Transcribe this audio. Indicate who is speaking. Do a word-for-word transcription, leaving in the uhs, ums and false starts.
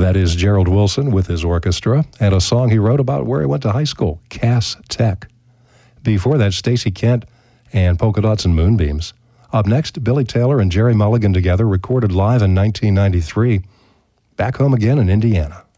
Speaker 1: That is Gerald Wilson with his orchestra and a song he wrote about where he went to high school, Cass Tech. Before that, Stacey Kent and Polka Dots and Moonbeams. Up next, Billy Taylor and Jerry Mulligan together recorded live in nineteen ninety-three, Back Home Again in Indiana.